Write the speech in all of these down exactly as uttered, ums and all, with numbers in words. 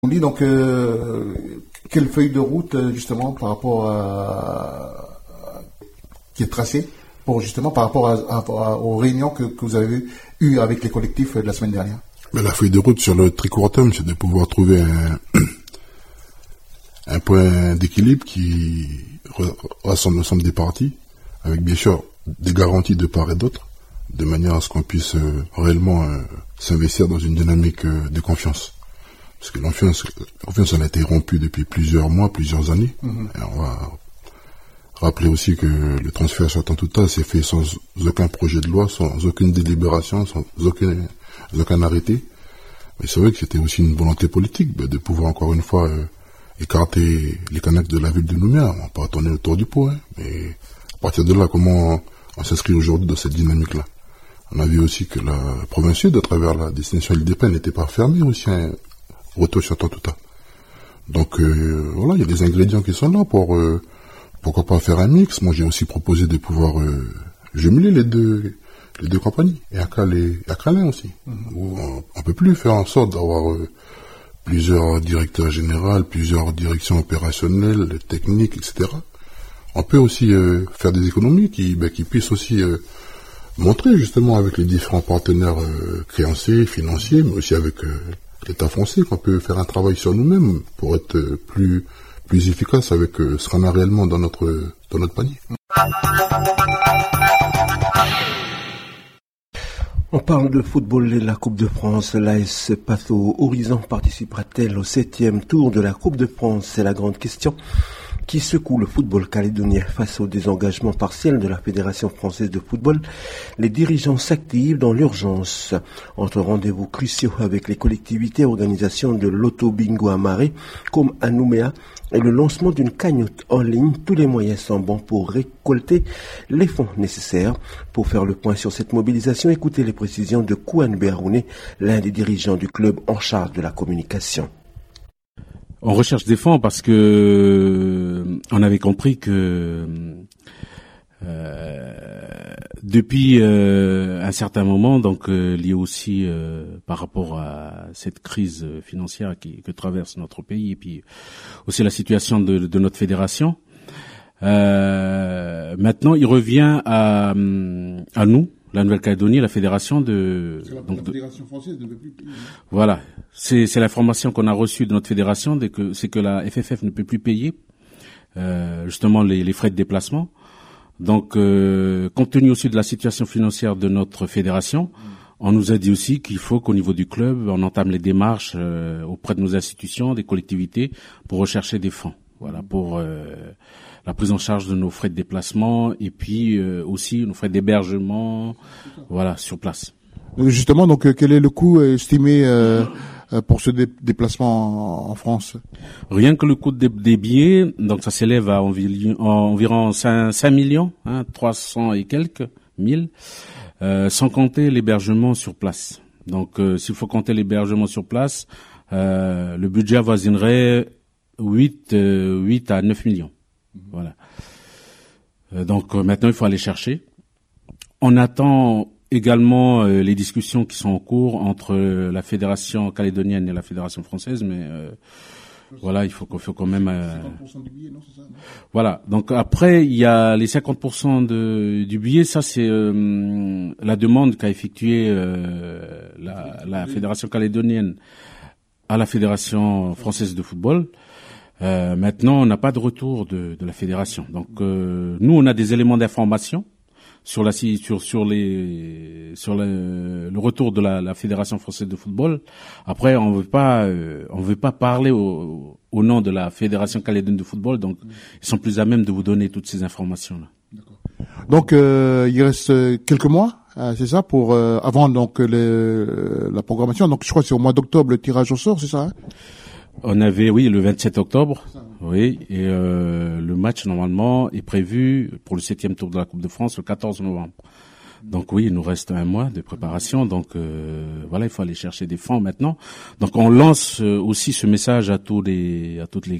On dit donc euh, quelle feuille de route justement par rapport à qui est tracée pour justement par rapport à, à, à, aux réunions que, que vous avez eues avec les collectifs de la semaine dernière. Mais la feuille de route sur le très court terme, c'est de pouvoir trouver un, un point d'équilibre qui rassemble l'ensemble des parties, avec bien sûr des garanties de part et d'autre, de manière à ce qu'on puisse euh, réellement euh, s'investir dans une dynamique euh, de confiance. Parce que l'enfiance, l'enfiance elle a été rompue depuis plusieurs mois, plusieurs années. Mmh. Et on va rappeler aussi que le transfert sur Tantouta s'est fait sans aucun projet de loi, sans aucune délibération, sans aucun, aucun arrêté. Mais c'est vrai que c'était aussi une volonté politique bah, de pouvoir encore une fois euh, écarter les Kanaks de la ville de Nouméa. On va pas tourner autour du pot, hein, mais à partir de là, comment on s'inscrit aujourd'hui dans cette dynamique-là? On a vu aussi que la province sud, à travers la destination Île des Pins, n'était pas fermée aussi, hein, retour sur Tantouta. Donc euh, voilà, il y a des ingrédients qui sont là pour euh, pourquoi pas faire un mix. Moi j'ai aussi proposé de pouvoir euh, jumeler les deux les deux compagnies, et Akal et Akalin aussi. Mm-hmm. Où on, on peut plus faire en sorte d'avoir euh, plusieurs directeurs généraux, plusieurs directions opérationnelles, techniques, et cetera. On peut aussi euh, faire des économies qui ben, qui puissent aussi euh, montrer justement avec les différents partenaires euh, créanciers, financiers, mais aussi avec euh, l'État français, qu'on peut faire un travail sur nous-mêmes pour être plus plus efficace avec ce qu'on a réellement dans notre dans notre panier. On parle de football et de la Coupe de France. L'A S Patho Horizon participera-t-elle au septième tour de la Coupe de France? C'est la grande question qui secoue le football calédonien face au désengagement partiel de la Fédération française de football. Les dirigeants s'activent dans l'urgence. Entre rendez-vous cruciaux avec les collectivités et organisations de l'Auto Bingo à Marais, comme à Nouméa, et le lancement d'une cagnotte en ligne, tous les moyens sont bons pour récolter les fonds nécessaires. Pour faire le point sur cette mobilisation, écoutez les précisions de Kouane Beharoune, l'un des dirigeants du club en charge de la communication. On recherche des fonds parce que on avait compris que euh, depuis euh, un certain moment, donc euh, lié aussi euh, par rapport à cette crise financière qui que traverse notre pays et puis aussi la situation de, de notre fédération. Euh, maintenant, il revient à à nous, la Nouvelle-Calédonie, la fédération de. C'est la, donc, la fédération française ne veut plus payer. Voilà, c'est c'est l'information qu'on a reçue de notre fédération, de que c'est que la F F F ne peut plus payer euh, justement les, les frais de déplacement. Donc, euh, compte tenu aussi de la situation financière de notre fédération, mmh. on nous a dit aussi qu'il faut qu'au niveau du club, on entame les démarches euh, auprès de nos institutions, des collectivités, pour rechercher des fonds. Voilà, pour euh, la prise en charge de nos frais de déplacement et puis euh, aussi nos frais d'hébergement, voilà, sur place. Justement, donc euh, quel est le coût estimé euh, pour ce dé- déplacement en, en France? Rien que le coût des, des billets, donc ça s'élève à environ, environ cinq millions, hein, trois cents et quelques mille, euh, sans compter l'hébergement sur place. Donc euh, s'il faut compter l'hébergement sur place, euh, le budget avoisinerait huit à neuf millions. Voilà. Euh, donc euh, maintenant il faut aller chercher. On attend également euh, les discussions qui sont en cours entre euh, la fédération calédonienne et la fédération française, mais euh, voilà, il faut qu'on faut quand même. Euh, cinquante pour cent du billet, non, c'est ça, non? Voilà. Donc après il y a les cinquante pour cent de, du billet. Ça c'est euh, la demande qu'a effectuée euh, la, la fédération calédonienne à la fédération française de football. Euh, maintenant, on n'a pas de retour de, de la fédération. Donc, euh, nous, on a des éléments d'information sur la sur sur les sur le, le retour de la, la fédération française de football. Après, on veut pas euh, on veut pas parler au, au nom de la fédération calédonienne de football. Donc, ils sont plus à même de vous donner toutes ces informations là. D'accord. Donc, euh, il reste quelques mois. Euh, c'est ça pour euh, avant donc le, la programmation. Donc, je crois que c'est au mois d'octobre le tirage au sort, c'est ça, hein? On avait, oui, le vingt-sept octobre, oui, et euh, le match, normalement, est prévu pour le septième tour de la Coupe de France le quatorze novembre. Donc oui, il nous reste un mois de préparation, donc euh, voilà, il faut aller chercher des fonds maintenant. Donc on lance euh, aussi ce message à tous les, à toutes les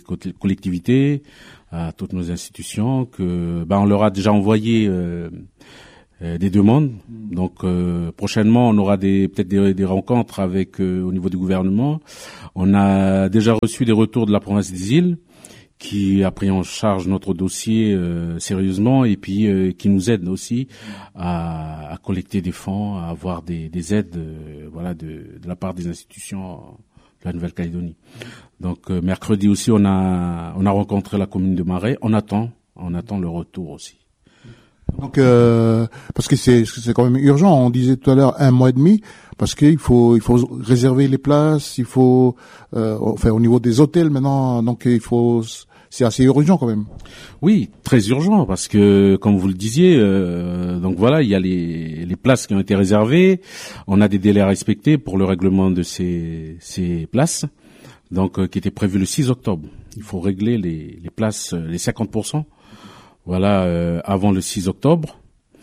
collectivités, à toutes nos institutions, que ben on leur a déjà envoyé euh, euh, des demandes. Donc euh, prochainement, on aura des peut-être des, des rencontres avec euh, au niveau du gouvernement. On a déjà reçu des retours de la province des Îles, qui a pris en charge notre dossier euh, sérieusement et puis euh, qui nous aide aussi à, à collecter des fonds, à avoir des, des aides, euh, voilà, de, de la part des institutions de la Nouvelle-Calédonie. Donc euh, mercredi aussi, on a on a rencontré la commune de Marais. On attend, on attend le retour aussi. Donc euh, parce que c'est c'est quand même urgent. On disait tout à l'heure un mois et demi parce qu'il faut il faut réserver les places, il faut euh, enfin au niveau des hôtels maintenant. Donc il faut c'est assez urgent quand même. Oui, très urgent parce que, comme vous le disiez, euh, donc voilà, il y a les, les places qui ont été réservées. On a des délais à respecter pour le règlement de ces, ces places, donc euh, qui était prévu le six octobre. Il faut régler les, les places, les cinquante pour cent, voilà, euh, avant le six octobre.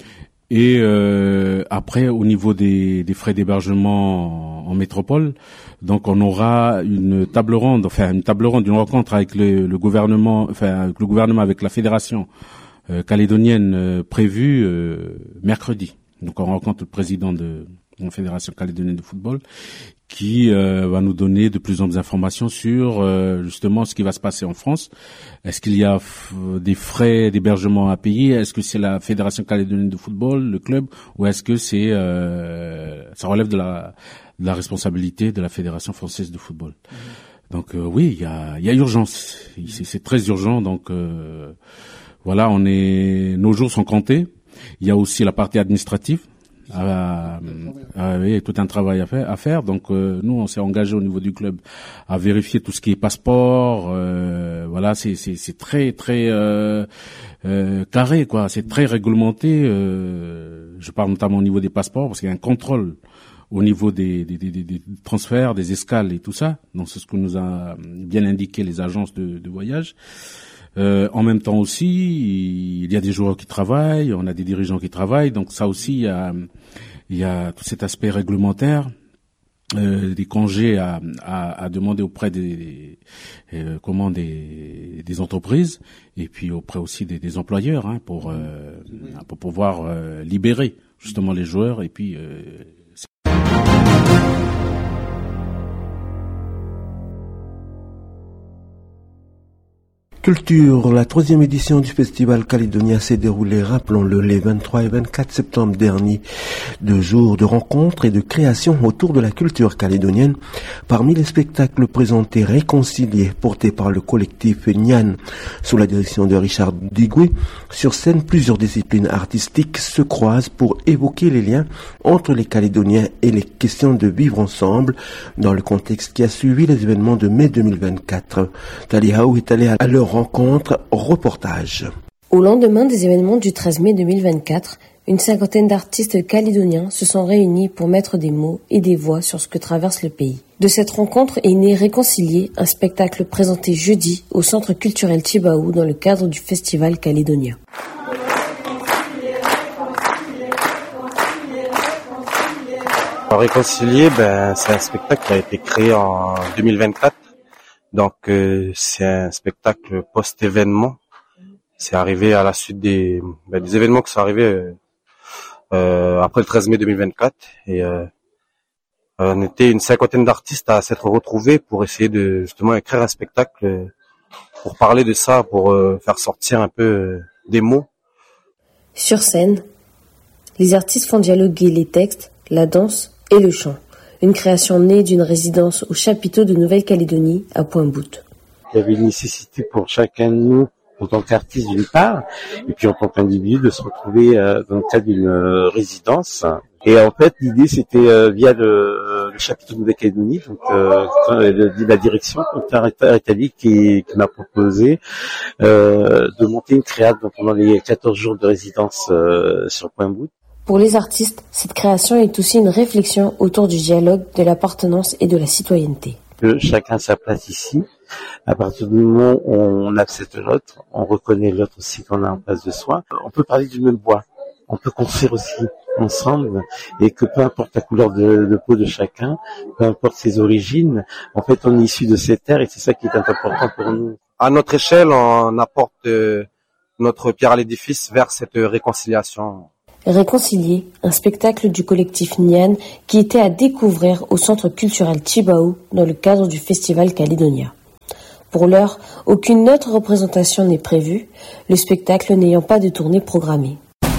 Et euh, après, au niveau des, des frais d'hébergement en, en métropole, donc on aura une table ronde, enfin une table ronde, une rencontre avec le, le gouvernement, enfin avec le gouvernement, avec la fédération euh, calédonienne euh, prévue euh, mercredi. Donc on rencontre le président de, de la fédération calédonienne de football, qui euh, va nous donner de plus en plus d'informations sur euh, justement ce qui va se passer en France. Est-ce qu'il y a f- des frais d'hébergement à payer? Est-ce que c'est la Fédération calédonienne de football, le club, ou est-ce que c'est euh, ça relève de la, de la responsabilité de la Fédération française de football? Mmh. Donc euh, oui, il y a, y a urgence. C'est, c'est très urgent. Donc euh, voilà, on est, nos jours sont comptés. Il y a aussi la partie administrative. Ah, ah oui, tout un travail à faire. À faire. Donc euh, nous, on s'est engagé au niveau du club à vérifier tout ce qui est passeport. Euh, voilà, c'est, c'est, c'est très très euh, euh, carré, quoi. C'est très réglementé. Euh, je parle notamment au niveau des passeports parce qu'il y a un contrôle au niveau des, des, des, des transferts, des escales et tout ça. Donc c'est ce que nous a bien indiqué les agences de, de voyage. Euh, en même temps aussi, il y a des joueurs qui travaillent, on a des dirigeants qui travaillent, donc ça aussi, il y a, il y a tout cet aspect réglementaire, euh, des congés à, à, à demander auprès des, des euh, comment des, des entreprises et puis auprès aussi des, des employeurs, hein, pour euh, pour pouvoir euh, libérer justement les joueurs et puis euh, Culture, la troisième édition du Festival Calédonia s'est déroulée, rappelons-le, les vingt-trois et vingt-quatre septembre dernier. Deux jours de rencontres et de création autour de la culture calédonienne. Parmi les spectacles présentés, réconciliés, portés par le collectif Nian, sous la direction de Richard Digoué, sur scène, plusieurs disciplines artistiques se croisent pour évoquer les liens entre les Calédoniens et les questions de vivre ensemble dans le contexte qui a suivi les événements de mai deux mille vingt-quatre. Talihaou est allé à leur rencontre, reportage. Au lendemain des événements du treize mai deux mille vingt-quatre, une cinquantaine d'artistes calédoniens se sont réunis pour mettre des mots et des voix sur ce que traverse le pays. De cette rencontre est né Réconcilié, un spectacle présenté jeudi au Centre culturel Tjibaou dans le cadre du Festival Calédonia. Réconcilié, ben, c'est un spectacle qui a été créé en deux mille vingt-quatre. Donc euh, c'est un spectacle post-événement. C'est arrivé à la suite des, ben, des événements qui sont arrivés euh, après le treize mai deux mille vingt-quatre. Et euh, on était une cinquantaine d'artistes à s'être retrouvés pour essayer de justement écrire un spectacle pour parler de ça, pour euh, faire sortir un peu euh, des mots. Sur scène, les artistes font dialoguer les textes, la danse et le chant. Une création née d'une résidence au chapiteau de Nouvelle-Calédonie à Point-Bout. Il y avait une nécessité pour chacun de nous, en tant qu'artiste d'une part, et puis en tant qu'individu, de se retrouver euh, dans le cadre d'une euh, résidence. Et en fait, l'idée, c'était euh, via le, euh, le chapiteau de Nouvelle-Calédonie, donc euh, la direction, Italique, qui, qui m'a proposé euh, de monter une créade donc, pendant les quatorze jours de résidence euh, sur Point-Bout. Pour les artistes, cette création est aussi une réflexion autour du dialogue, de l'appartenance et de la citoyenneté. Que chacun a sa place ici. À partir du moment où on accepte l'autre, on reconnaît l'autre aussi qu'on a en face de soi. On peut parler du même bois. On peut construire aussi ensemble et que peu importe la couleur de, de peau de chacun, peu importe ses origines, en fait on est issu de ces terres et c'est ça qui est important pour nous. À notre échelle, on apporte euh, notre pierre à l'édifice vers cette réconciliation. Réconcilier, un spectacle du collectif Nian qui était à découvrir au centre culturel Tjibaou dans le cadre du festival Calédonia. Pour l'heure, aucune autre représentation n'est prévue, le spectacle n'ayant pas de tournée programmée.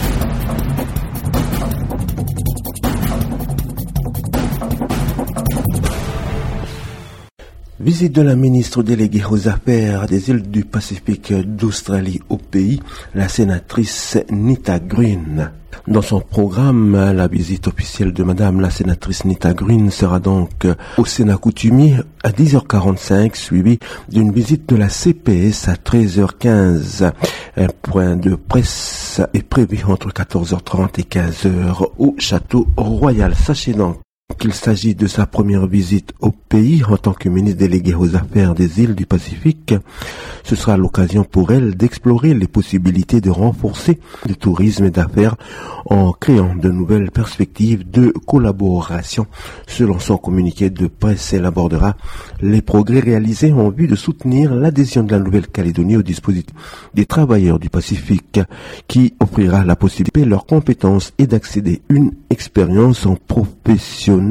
Visite de la ministre déléguée aux affaires des îles du Pacifique d'Australie au pays, la sénatrice Nita Green. Dans son programme, la visite officielle de Madame la sénatrice Nita Green sera donc au Sénat coutumier à dix heures quarante-cinq, suivie d'une visite de la C P S à treize heures quinze. Un point de presse est prévu entre quatorze heures trente et quinze heures au Château Royal. Sachez donc qu'il s'agit de sa première visite au pays en tant que ministre déléguée aux affaires des îles du Pacifique. Ce sera l'occasion pour elle d'explorer les possibilités de renforcer le tourisme et d'affaires en créant de nouvelles perspectives de collaboration. Selon son communiqué de presse, elle abordera les progrès réalisés en vue de soutenir l'adhésion de la Nouvelle-Calédonie au dispositif des travailleurs du Pacifique qui offrira la possibilité de leurs compétences et d'accéder à une expérience en professionnelle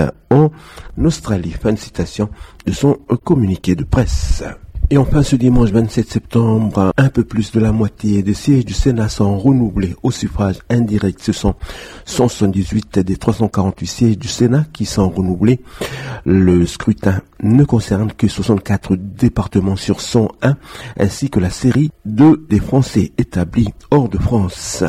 en Australie. Fin de citation de son communiqué de presse. Et enfin, ce dimanche vingt-sept septembre, un peu plus de la moitié des sièges du Sénat sont renouvelés au suffrage indirect. Ce sont cent soixante-dix-huit des trois cent quarante-huit sièges du Sénat qui sont renouvelés. Le scrutin ne concerne que soixante-quatre départements sur cent un, ainsi que la série de des Français établis hors de France.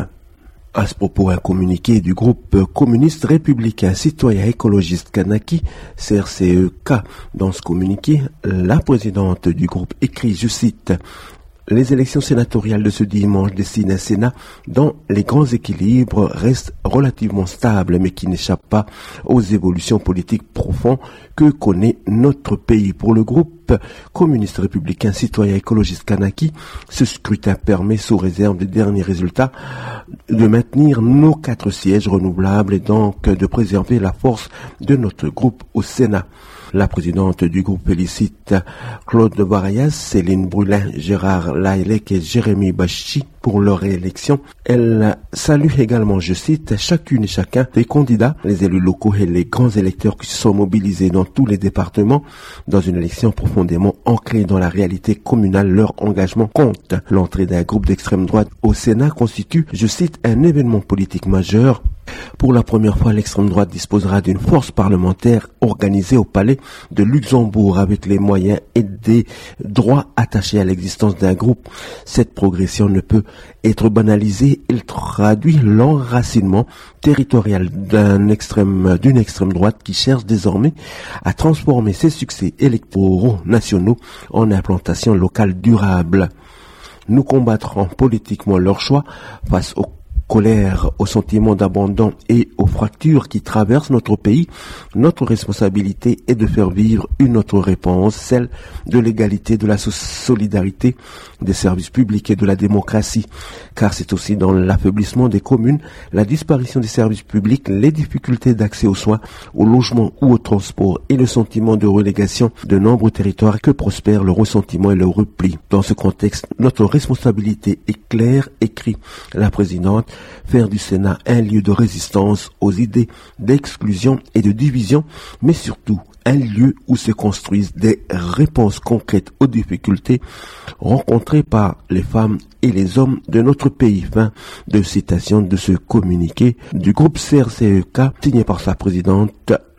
À ce propos, un communiqué du groupe communiste républicain citoyen écologiste Kanaki, C R C E K. Dans ce communiqué, la présidente du groupe écrit, je cite, « Les élections sénatoriales de ce dimanche dessinent un Sénat dont les grands équilibres restent relativement stables, mais qui n'échappent pas aux évolutions politiques profondes que connaît notre pays. » Pour le groupe communiste républicain citoyen écologiste Kanaki, ce scrutin permet, sous réserve des derniers résultats, de maintenir nos quatre sièges renouvelables et donc de préserver la force de notre groupe au Sénat. La présidente du groupe félicite Claude Barayas, Céline Brulin, Gérard Laëlec et Jérémy Bachi pour leur réélection. Elle salue également, je cite, chacune et chacun des candidats, les élus locaux et les grands électeurs qui se sont mobilisés dans tous les départements dans une élection profondément ancrée dans la réalité communale. Leur engagement compte. L'entrée d'un groupe d'extrême droite au Sénat constitue, je cite, un événement politique majeur. Pour la première fois, l'extrême droite disposera d'une force parlementaire organisée au palais de Luxembourg avec les moyens et des droits attachés à l'existence d'un groupe. Cette progression ne peut être banalisée. Elle traduit l'enracinement territorial d'un extrême, d'une extrême droite qui cherche désormais à transformer ses succès électoraux nationaux en implantation locale durable. Nous combattrons politiquement leur choix face aux colère, au sentiment d'abandon et aux fractures qui traversent notre pays. Notre responsabilité est de faire vivre une autre réponse, celle de l'égalité, de la solidarité, des services publics et de la démocratie. Car c'est aussi dans l'affaiblissement des communes, la disparition des services publics, les difficultés d'accès aux soins, au logement ou au transport et le sentiment de relégation de nombreux territoires que prospère le ressentiment et le repli. Dans ce contexte, notre responsabilité est claire, écrit la présidente, faire du Sénat un lieu de résistance aux idées d'exclusion et de division, mais surtout un lieu où se construisent des réponses concrètes aux difficultés rencontrées par les femmes et les hommes de notre pays. Fin de citation de ce communiqué du groupe C R C E K signé par sa présidente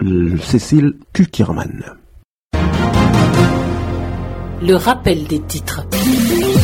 Cécile Kukierman. Le rappel des titres.